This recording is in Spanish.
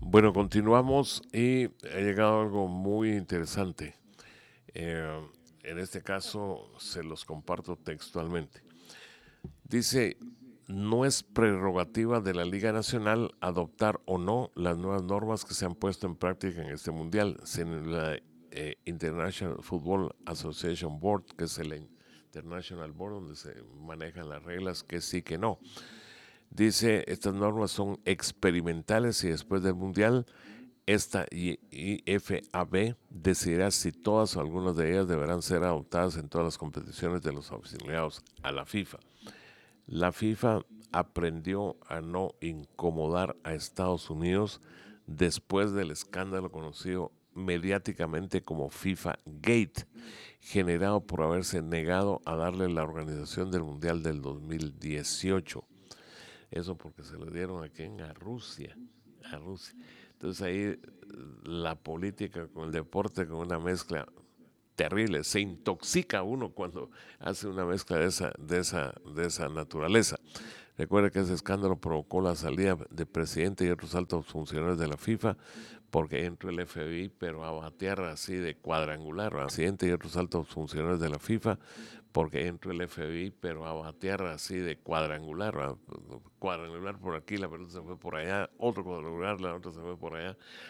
Bueno, continuamos y ha llegado algo muy interesante. Eh, en este caso se los comparto textualmente. Dice, no es prerrogativa de la Liga Nacional adoptar o no las nuevas normas que se han puesto en práctica en este mundial, sino la International Football Association Board, que es el International Board donde se manejan las reglas, que sí que no. Dice, estas normas son experimentales y después del mundial esta IFAB decidirá si todas o algunas de ellas deberán ser adoptadas en todas las competiciones de los afiliados a la FIFA. La FIFA aprendió a no incomodar a Estados Unidos después del escándalo conocido mediáticamente como FIFA Gate, generado por haberse negado a darle la organización del Mundial del 2018. Eso porque se lo dieron a quién, a Rusia. A Rusia. Entonces ahí la política con el deporte con una mezcla terrible. Se intoxica uno cuando hace una mezcla de esa naturaleza. Recuerda que ese escándalo provocó la salida del presidente y otros altos funcionarios de la FIFA porque entró el FBI, pero a batear así de cuadrangular, el presidente y otros altos funcionarios de la FIFA, porque entró el FBI, pero a batear así de cuadrangular, cuadrangular por aquí, la pelota se fue por allá, otro cuadrangular, la otra se fue por allá,